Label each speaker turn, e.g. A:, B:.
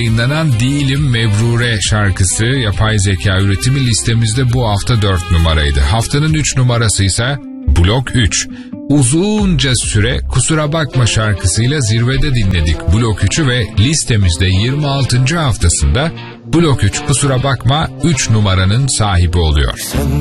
A: Yayınlanan Değilim Mebrure şarkısı yapay zeka üretimi listemizde bu hafta 4 numaraydı. Haftanın 3 numarası ise Blok 3. Uzunca süre Kusura Bakma şarkısıyla zirvede dinledik Blok 3'ü ve listemizde 26. haftasında Blok 3 Kusura Bakma 3 numaranın sahibi oluyor.